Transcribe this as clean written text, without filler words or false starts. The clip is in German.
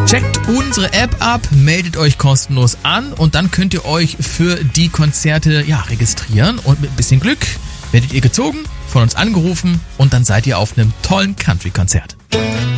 Checkt unsere App ab, meldet euch kostenlos an und dann könnt ihr euch für die Konzerte registrieren. Und mit ein bisschen Glück werdet ihr gezogen, von uns angerufen und dann seid ihr auf einem tollen Country-Konzert.